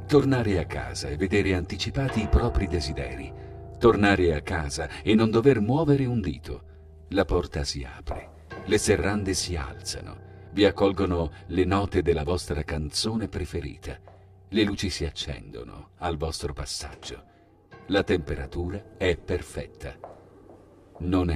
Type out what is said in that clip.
Tornare a casa e vedere anticipati i propri desideri. Tornare a casa e non dover muovere un dito. La porta si apre, le serrande si alzano, vi accolgono le note della vostra canzone preferita. Le luci si accendono al vostro passaggio. La temperatura è perfetta. Non è